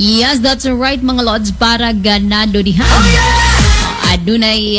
Yes, that's right mga lods, para ganado diha. Adunay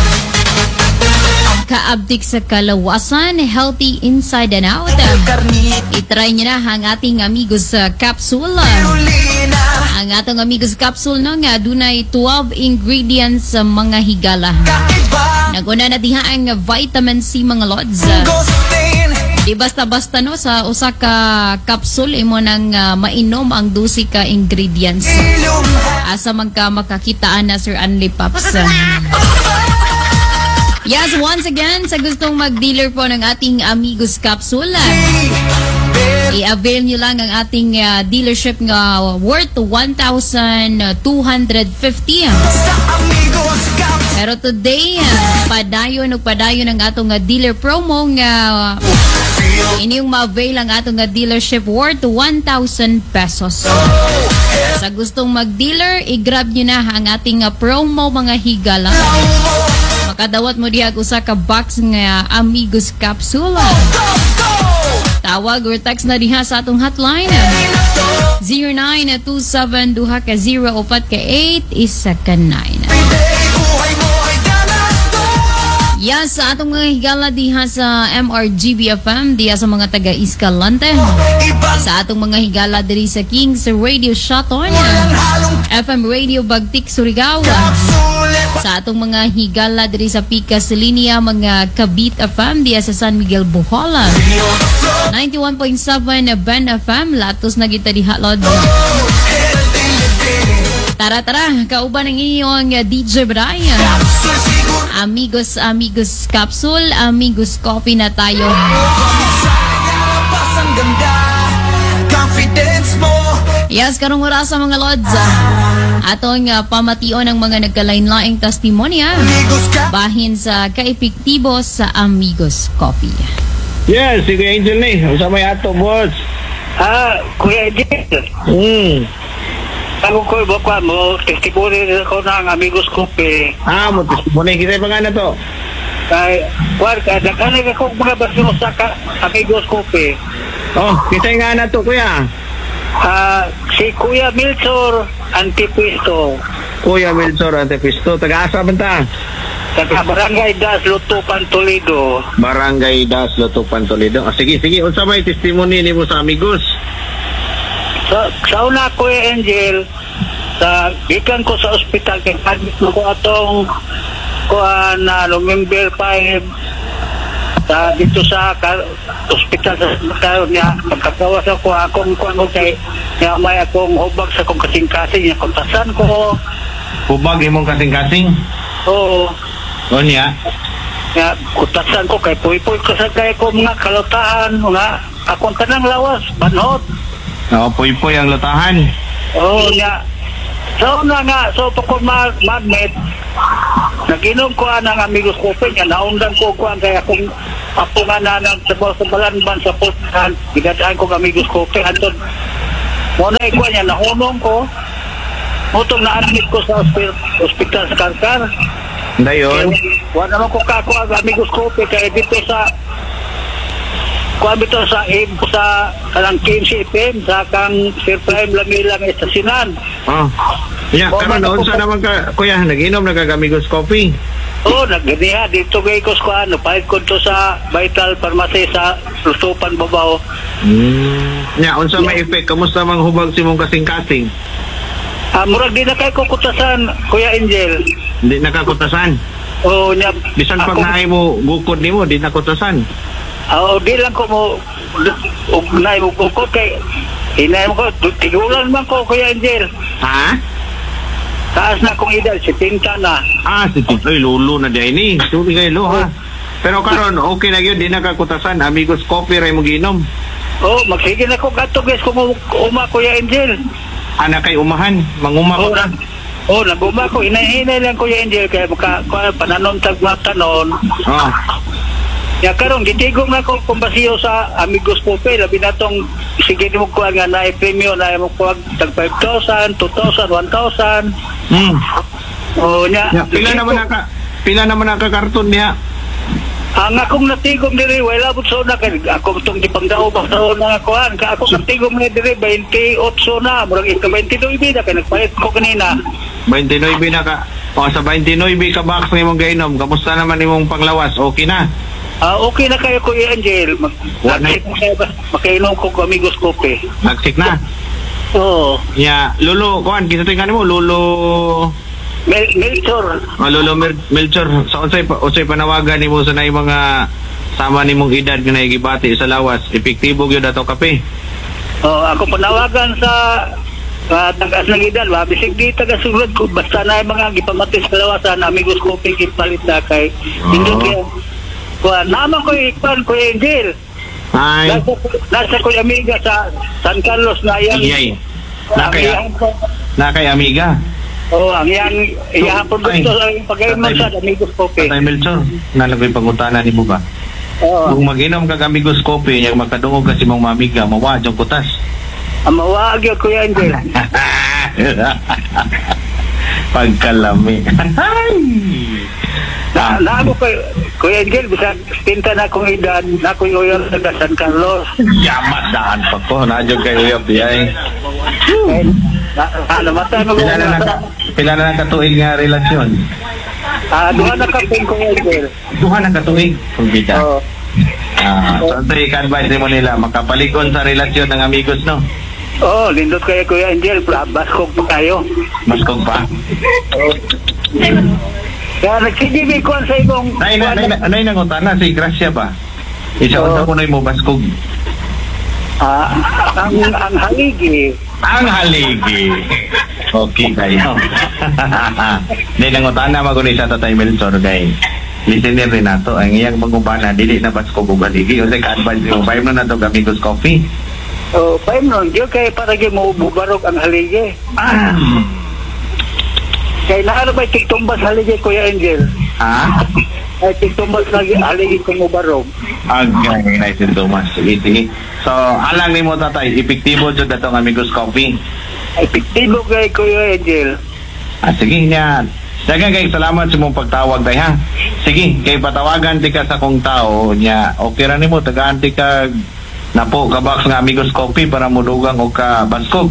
kaabdik sa kalawasan, healthy inside and out. I-try nyo na ang ating Amigos Capsule. Ang atong Amigos Capsule no, nga adunay 12 ingredients sa mga higala. Naguna na diha ang vitamin C mga lods. Di basta-basta no, sa usa ka capsule imo nang mainom ang 12 ka ingredients. Asa man ka makakitaan na Sir Anli Paps. Yes, once again, sa gustong mag-dealer po ng ating Amigos Capsule, i-avail nyo lang ang ating dealership nga worth 1,250. Pero today, padayon ang atong dealer promo nga inyong ma-avail ang atong dealership worth 1,000 pesos. Sa gustong mag-dealer, i-grab nyo na ang ating promo mga higala. Makadawat mo diha usa ka box nga Amigos Capsule. Tawag or text na diha sa atong hotline 0927-204-8 isa ka 9. Yes, sa atong mga higala diha sa MRGB FM, diha sa mga taga Escalante. Sa atong mga higala diri sa Kings Radio Shaton, FM Radio Bagtik Surigao. Sa atong mga higala diri sa Picas Linia, mga Kabit FM diya sa San Miguel Bohol. 91.7 Ben FM, latos na kita diha lod. Tara, kauban ng iyong DJ Brian. Amigos Capsule, Amigos Coffee na tayo. Yes, karong oras sa mga lods. Atong pamation ng mga nagkalain-laing testimonya bahin sa kaepektibo sa Amigos Coffee. Yes, si Kuya Angel ni. Usama ato, boss. Kuya Angel. Ako ko baka mo testimony ko ng Amigos Coffee. Mo testimony kita pa nga na to. Kay war ka dakan ako mga basyo sa Amigos Coffee. Kita nga na to, kuya. Si Kuya Milsor Antipisto. Kuya Milsor Antipisto, taga-asa man ta? Taga Barangay Das, Lutupan, Toledo. Barangay Das, Lutupan, Toledo. Sige, unsa may testimony nimo sa Amigos? Sa una, Kuya Angel, gikan ko sa ospital kay admit ko atong na November 5 dito sa ospital sa niya magkagawas ako akong kay niya may akong hubag sa kong kasing-kasing niya kontasan ko. Hubag imong kasing-kasing? Oo. Niya? Niya kontasan ko kay puy-puy ko sa kay ko mga kalutahan nga akong tanang lawas banhot. Puy-puy ang lutahan. Oo niya. So pa ko magnet naginom ko ang Amigos Coffee niya naundan ko ang kaya akong apungan na ng sa balanban sa pulsan gigadaan ko Amigos Coffee andun muna ko niya nahunong ko mutong na-admit ko sa ospital sa Karkar dayon wala naman ko kako ang Amigos Coffee kaya dito sa kuwabito sa kanang KMCFM sa kang Sir Prime Lamilang Estasinan. Karon unsa naman ka kuya naginom na kag Amigos Coffee? Nagganiha dito kay ko sa pahit ko to sa Vital Pharmacy sa Lutupan Babaw. Unsa may effect kamusta mang hubag si mong kasing-kasing? Murag di na kay ko kutasan Kuya Angel. Di nakakutasan? Nya bisan pag naay mo gukod nimo di nakutasan. Di lang ko mo naay mo gukod kay hinay mo ko tigulan man ko Kuya Angel. Taas na kong edad, 70 na. 70. Ay, lolo na dahil ni. Tuloy kayo, lo, ha? Pero karon okay na yun, di nakakutasan. Amigos Coffee, ray mo ginom. Magsige na ko gato, guys, kung Kuya Angel. Anak kay umahan, manguma ko na. Nag-uma ko, hinay-hinay lang Kuya Angel, kaya pananon tagmatanon. Ya karon gitigong na ko kumbasiyo sa Amigos Coffee, labi na tong sige mo ko nga na premium na mo ko tag 5,000, 2,000, 1,000. Nya pila naman naka karton niya? Ang akong natigom diri wala bud sa una kay ako tong gipangdao ba sa una kuan ka ako natigom na diri 28 na murag ika 29 na kay nagpalit ko kanina. 29 na ka. O sa 29 ka box ni mong gainom, kamusta naman imong panglawas? Okay na? Okay na kayo Kuya Angel. Makainom ko amigos kopi. Nagsik na? Oo. Ya, Lolo, kuan kinatuingan mo Lolo Melchor. Lolo Melchor, sa unsay panawagan nimo sa nay mga sama nimong edad nga nagibati sa lawas, epektibo gyud ato kape? Ako panawagan sa tagas ng edad, bisig di taga-sulod ko basta na mga gipamatis sa lawasan, amigos kopi gipalit na kay hindi kaya kuan naman ko ikpan ko Angel. Ay. Nasa ko amiga sa San Carlos na yan. Iyay. Nakay amiga. Ang iyang produkto ang pag-inom sa amigos kopi. Tatay Melchor, nalagoy pangutana ni mo ba? Kung mag-inom kag amigos kopi, yung makadungog kasi mong mamiga, mawadjong kutas. Mawag yun Kuya Angel. Pagkalami. Naamo ko Kuya Angel, bisa tinta na akong edad, na ako'y uyab sa San Carlos. Yamat daan pa ko, nadyo kay uyab yay. Pila na katuig nga relasyon? Duha na kapin Kuya Angel. Duha na katuig? Kumbida. So i-advise mo nila, makapalikon sa relasyon ng amigos, no? Lindot kayo Kuya Angel, baskog pa kayo. Baskog pa? Kaya nagsigibig ko sa ibong... Anay nangutana, si Gracia ba? Isa-unsa ko na mo baskog. Ang haligi. Ang haligi. Okay kayo. Hindi nangutana magunay sa Tatay Melchor kay listener rin nato. Ang iyang magubana, dili na baskog o haligi. O sa ka-advance mo, 5 na to Amigos Coffee. 5 nun. Diyo kay para mo bubarog ang haligi. Kaya naano ba tiktumbas haligi Kuya Angel? Ay tiktumbas lagi haligi kung ubarog. Agay, nice and Thomas. Sige. So, alang ni mo tatay, epektibo dyan datong Amigos Coffee. Epektibo kay Kuya Angel. Sige niya. Dagan kay salamat sa mong pagtawag day ha. Sige, kay patawagan ti ka sa kong tao niya. Okay ra nimo tagaan ti ka napo ka box nga Amigos Coffee para mudugang o ka baskog.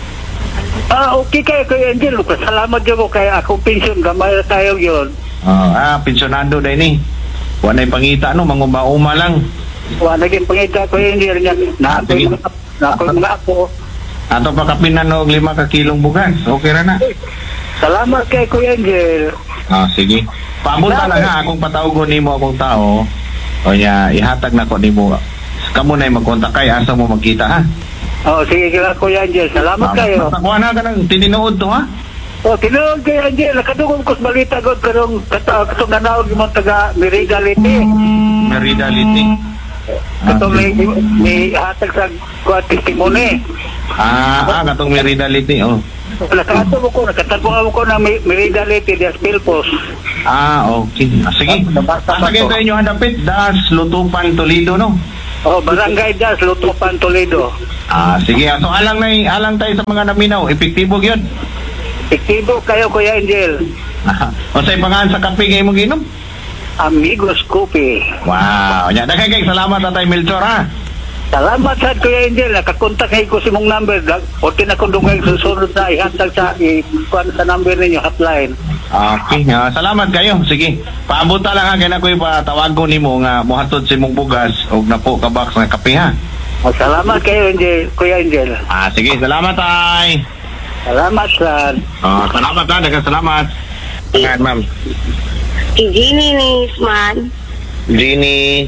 Okay kayo Kuya Angel. Salamat dyan ko kaya akong pensyon. Gamay na tayo yun. Pensionado day ni. Wanay pangita manguma-uma lang. Naging pangita Kuya Angel niya. Nakoy nga ako. Ato pa kapinan og 5 ka kilong bugas. Okay ra na. Salamat kay Kuya Angel. Sige. Pamunta lang ha akong patawgon nimo akong tao. O niya ihatag na ko nimo. Kamo na magkontak kay asa mo magkita ha. Sige kila Kuya Angel. Salamat kayo. Takuha na ka ng tininuod to ha? Tinuod Kuya Angel. Nakadugong ko sa balita ko karong katong nanawag yung taga Merida Liti. Merida Liti. Katong may hatag sa testimony. Katong Merida Liti. Nakatagpo ko na Merida Liti de Pilpos. Okay. Sige. Pasagay tayo nyo handapit. Das Lutupan Toledo, no? Barangay Das Lutupan Toledo. Sige. So alang tayo sa mga naminaw. Epektibo yun. Epektibo kayo Kuya Angel. O sa'yo pangalan sa kape ngayon mong ginom? Amigos Coffee. Wow. Kay salamat Tatay Melchor ha. Salamat sa Kuya Angel. Nakakontak ko si mong number. O tinakundungay susunod na ihantag sa number ninyo hotline. Okay. Salamat kayo. Sige. Paabuta lang ha. Kaya na ko ipatawag ko ni mo nga muhatod si mong bugas o na po ka box ng kape ha. Salamat kayo Kuya Angel. Sige. Salamat tay. Salamat sir. Salamat ha. Salamat. Ngayon ma'am. Jeannie Hirschman. Jeannie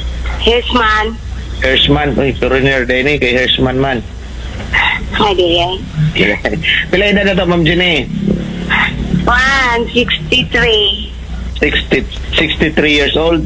Hirschman. Uy, foreigner din kay Hirschman man. Hindi. Pila edad na to, Ma'am Jeannie? 63. 63 years old?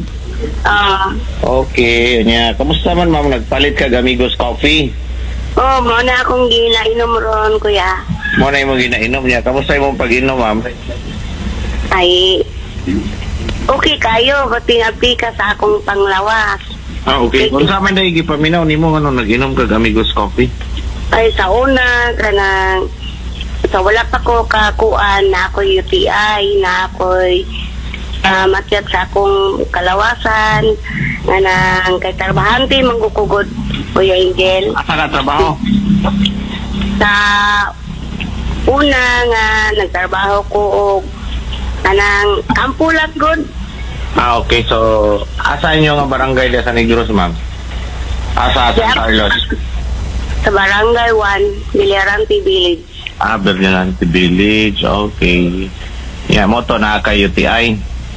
Okay. Kamusta man, ma'am? Nagpalit ka Amigos Coffee? Mo na akong ginainom ron, kuya. Mo na yung ginainom niya. Kamusta yung pag-inom, ma'am? Ay, okay kayo. Ba't pinagpika sa akong panglawas? Okay. Kung saan man na igipaminaw ni mo, nag-inom ka Amigos Coffee? Ay, sa una, sa wala pa ko kakuan na ako'y UTI, na ako'y matyat sa akong kalawasan nga nang kay trabahante manggukugod Kuya Angel. Asa ka trabaho? Sa una nga nagtrabaho ko og kanang Kampulat good Okay. So, asa inyo nga barangay sa Negros, ma'am? Asa San Carlos? sa Barangay 1, Biliarante Village. Berlianante Village. Okay. Yeah, mo to na kay UTI.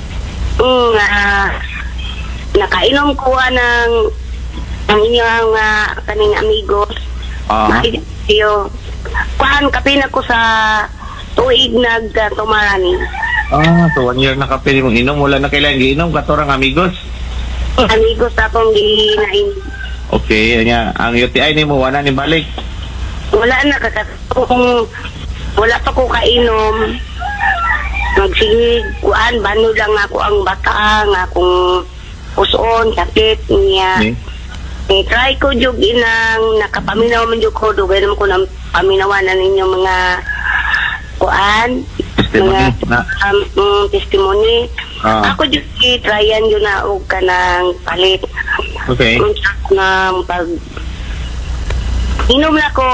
Nakainom ko ng inyong kaning amigos. Yo, kuan kapina ko sa tuig nagtumarani. So 1 year na ka pwede mong inom. Wala na kailangan giinom katorang amigos. Amigos akong ginain. Okay, ang UTI ni mo wala ni balik. Wala na kung wala pa ko kainom. Magsigig, kuan, bano lang ako ang bata nga kung puson, sakit niya. Try ko jug inang nakapaminaw man jug ko, dugay naman ko ng paminawanan ninyo mga kuan, mga testimony. Ako jug i-tryan yun na og kanang palit. Okay. Na pag inom na ko